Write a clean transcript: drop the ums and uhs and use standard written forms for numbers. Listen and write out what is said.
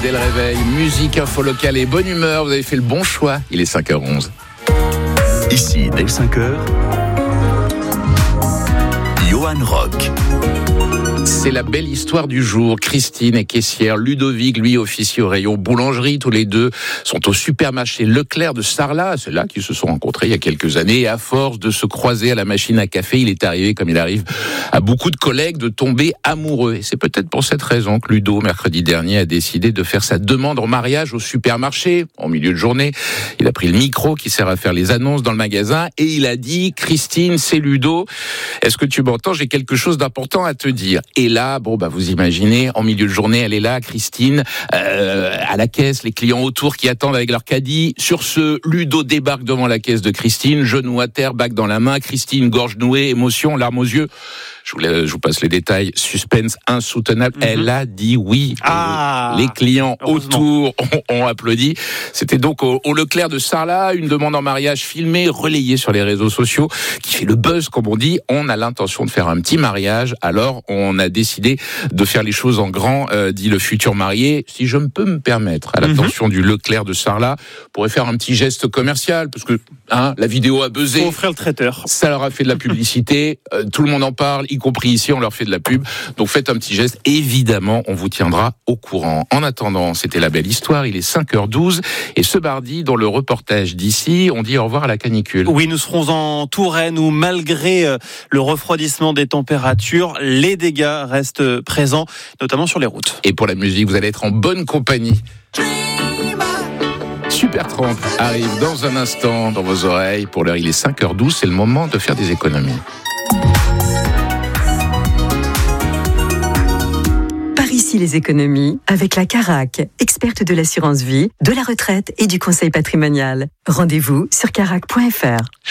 dès le réveil. Musique, info locale et bonne humeur. Vous avez fait le bon choix. Il est 5h11. Ici, dès 5h, Johan Rock. C'est la belle histoire du jour. Christine est caissière, Ludovic, lui, officie au rayon boulangerie. Tous les deux sont au supermarché Leclerc de Sarlat. C'est là qu'ils se sont rencontrés il y a quelques années. Et à force de se croiser à la machine à café, il est arrivé, comme il arrive à beaucoup de collègues, de tomber amoureux. Et c'est peut-être pour cette raison que Ludo, mercredi dernier, a décidé de faire sa demande en mariage au supermarché. En milieu de journée, il a pris le micro qui sert à faire les annonces dans le magasin et il a dit « Christine, c'est Ludo. Est-ce que tu m'entends ? J'ai quelque chose d'important à te dire. » Et là, vous imaginez, en milieu de journée, elle est là, Christine, à la caisse, les clients autour qui attendent avec leur caddie. Sur ce, Ludo débarque devant la caisse de Christine, genou à terre, bague dans la main. Christine, gorge nouée, émotion, larmes aux yeux. Je vous passe les détails. Suspense insoutenable. Elle a dit oui. Les clients autour ont applaudi. C'était donc au Leclerc de Sarlat, une demande en mariage filmée, relayée sur les réseaux sociaux, qui fait le buzz, comme on dit. On a l'intention de faire un petit mariage. Alors, on a décidé de faire les choses en grand, dit le futur marié. Si je peux me permettre, à l'attention du Leclerc de Sarlat, pourrait faire un petit geste commercial, parce que la vidéo a buzzé. Faut offrir le traiteur. Ça leur a fait de la publicité. Tout le monde en parle, y compris ici, on leur fait de la pub. Donc faites un petit geste. Évidemment, on vous tiendra au courant. En attendant, c'était la belle histoire. Il est 5h12. Et ce mardi, dans le reportage d'ici, on dit au revoir à la canicule. Oui, nous serons en Touraine où, malgré le refroidissement des températures, les dégâts restent présents, notamment sur les routes. Et pour la musique, vous allez être en bonne compagnie. Supertramp arrive dans un instant dans vos oreilles. Pour l'heure, il est 5h12. C'est le moment de faire des économies. Ici les économies avec la Carac, experte de l'assurance vie, de la retraite et du conseil patrimonial. Rendez-vous sur carac.fr.